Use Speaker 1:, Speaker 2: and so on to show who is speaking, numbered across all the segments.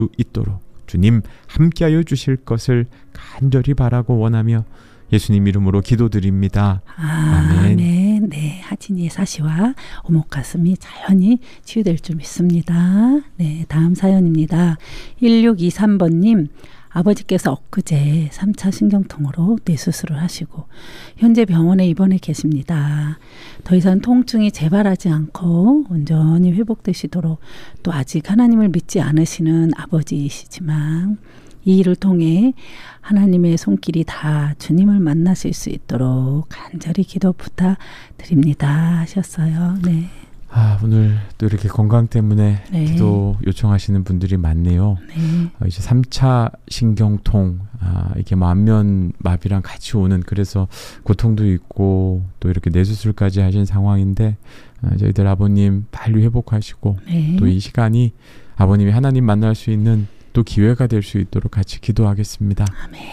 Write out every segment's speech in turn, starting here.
Speaker 1: 있도록 주님 함께하여 주실 것을 간절히 바라고 원하며 예수님 이름으로 기도드립니다.
Speaker 2: 아멘. 네, 하진이의 사시와 오목 가슴이 자연히 치유될 줄 믿습니다. 네, 다음 사연입니다. 1623번님, 아버지께서 엊그제 3차 신경통으로 뇌수술을 하시고 현재 병원에 입원해 계십니다. 더 이상 통증이 재발하지 않고 온전히 회복되시도록, 또 아직 하나님을 믿지 않으시는 아버지이시지만 이 일을 통해 하나님의 손길이 다 주님을 만나실 수 있도록 간절히 기도 부탁드립니다 하셨어요. 네.
Speaker 1: 오늘 또 이렇게 건강 때문에
Speaker 2: 네.
Speaker 1: 기도 요청하시는 분들이 많네요.
Speaker 2: 네.
Speaker 1: 이제 3차 신경통, 이게 안면마비랑 같이 오는, 그래서 고통도 있고 또 이렇게 뇌수술까지 하신 상황인데, 저희들 아버님 빨리 회복하시고
Speaker 2: 네.
Speaker 1: 또 이 시간이 아버님이 하나님 만날 수 있는 또 기회가 될 수 있도록 같이 기도하겠습니다.
Speaker 2: 아멘.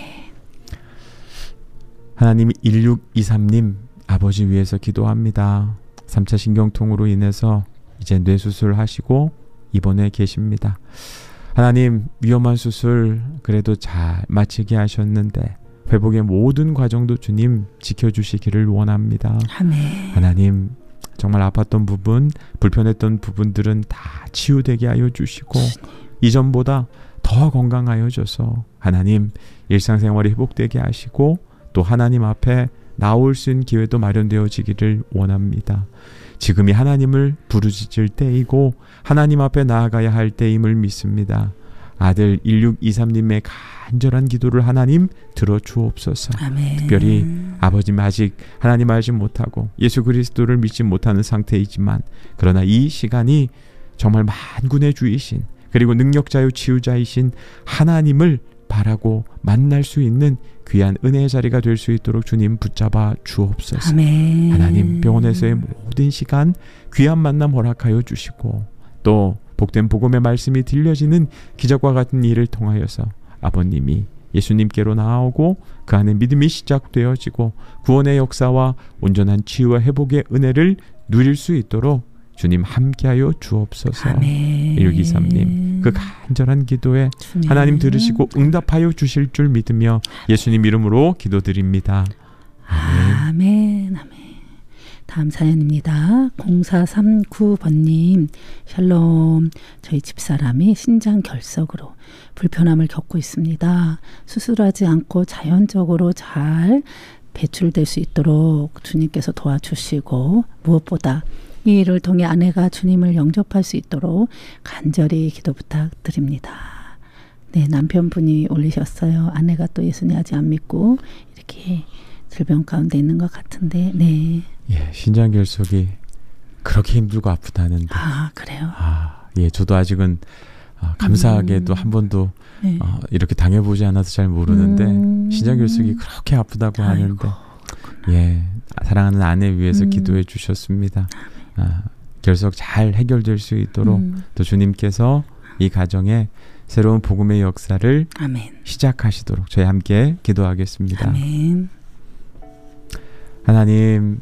Speaker 1: 하나님, 1623님 아버지 위해서 기도합니다. 3차 신경통으로 인해서 이제 뇌수술 하시고 입원해 계십니다. 하나님, 위험한 수술 그래도 잘 마치게 하셨는데 회복의 모든 과정도 주님 지켜주시기를 원합니다.
Speaker 2: 아멘.
Speaker 1: 하나님, 정말 아팠던 부분, 불편했던 부분들은 다 치유되게 하여 주시고 이전보다 더 건강하여 줘서 하나님 일상생활이 회복되게 하시고 또 하나님 앞에 나올 수 있는 기회도 마련되어지기를 원합니다. 지금이 하나님을 부르짖을 때이고 하나님 앞에 나아가야 할 때임을 믿습니다. 아들 1623님의 간절한 기도를 하나님 들어주옵소서.
Speaker 2: 아멘.
Speaker 1: 특별히 아버님 아직 하나님 알지 못하고 예수 그리스도를 믿지 못하는 상태이지만, 그러나 이 시간이 정말 만군의 주이신 그리고 능력자요 치유자이신 하나님을 바라고 만날 수 있는 귀한 은혜의 자리가 될 수 있도록 주님 붙잡아 주옵소서.
Speaker 2: 아멘.
Speaker 1: 하나님, 병원에서의 모든 시간 귀한 만남 허락하여 주시고 또 복된 복음의 말씀이 들려지는 기적과 같은 일을 통하여서 아버님이 예수님께로 나아오고 그 안에 믿음이 시작되어지고 구원의 역사와 온전한 치유와 회복의 은혜를 누릴 수 있도록 주님 함께하여 주옵소서.
Speaker 2: 아멘.
Speaker 1: 1623님 그 간절한 기도에
Speaker 2: 주님.
Speaker 1: 하나님 들으시고 응답하여 주실 줄 믿으며 예수님 이름으로 기도드립니다.
Speaker 2: 아멘. 아멘. 다음 사연입니다. 0439번님, 샬롬. 저희 집사람이 신장 결석으로 불편함을 겪고 있습니다. 수술하지 않고 자연적으로 잘 배출될 수 있도록 주님께서 도와주시고 무엇보다 이 일을 통해 아내가 주님을 영접할 수 있도록 간절히 기도 부탁드립니다. 네, 남편분이 올리셨어요. 아내가 또 예수님 아직 안 믿고 이렇게 질병 가운데 있는 것 같은데, 네.
Speaker 1: 예, 신장 결석이 그렇게 힘들고 아프다는데.
Speaker 2: 아, 그래요?
Speaker 1: 예, 저도 아직은 감사하게도 한 번도
Speaker 2: 네.
Speaker 1: 이렇게 당해보지 않아서 잘 모르는데 신장 결석이 그렇게 아프다고 하는데,
Speaker 2: 그렇구나.
Speaker 1: 예, 사랑하는 아내 위해서 기도해 주셨습니다. 결석 잘 해결될 수 있도록 또 주님께서 이 가정에 새로운 복음의 역사를
Speaker 2: 아멘.
Speaker 1: 시작하시도록 저희 함께 기도하겠습니다.
Speaker 2: 아멘.
Speaker 1: 하나님,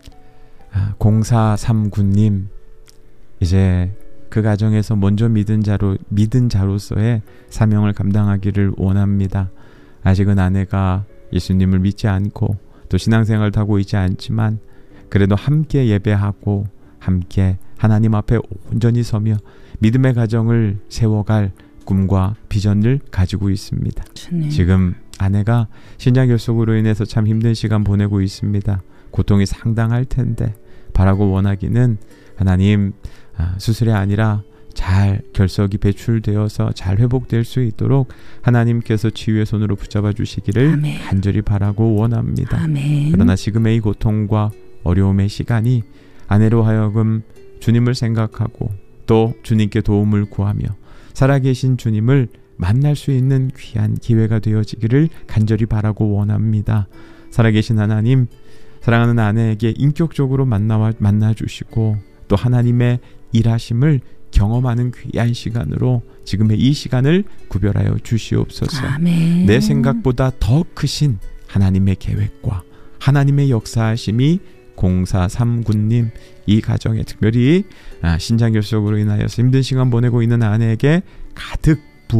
Speaker 1: 0439님 이제 그 가정에서 먼저 믿은 자로서의 사명을 감당하기를 원합니다. 아직은 아내가 예수님을 믿지 않고 또 신앙생활을 하고 있지 않지만 그래도 함께 예배하고 함께 하나님 앞에 온전히 서며 믿음의 가정을 세워갈 꿈과 비전을 가지고 있습니다.
Speaker 2: 주님.
Speaker 1: 지금 아내가 신장결석으로 인해서 참 힘든 시간 보내고 있습니다. 고통이 상당할 텐데 바라고 원하기는 하나님, 수술이 아니라 잘 결석이 배출되어서 잘 회복될 수 있도록 하나님께서 치유의 손으로 붙잡아 주시기를
Speaker 2: 아멘.
Speaker 1: 간절히 바라고 원합니다.
Speaker 2: 아멘.
Speaker 1: 그러나 지금의 이 고통과 어려움의 시간이 아내로 하여금 주님을 생각하고 또 주님께 도움을 구하며 살아계신 주님을 만날 수 있는 귀한 기회가 되어지기를 간절히 바라고 원합니다. 살아계신 하나님, 사랑하는 아내에게 인격적으로 만나주시고 또 하나님의 일하심을 경험하는 귀한 시간으로 지금의 이 시간을 구별하여 주시옵소서.
Speaker 2: 아멘.
Speaker 1: 내 생각보다 더 크신 하나님의 계획과 하나님의 역사하심이 0439님 이 가정에 특별히 신장결석으로 인하여서 힘든 시간 보내고 있는 아내에게 가득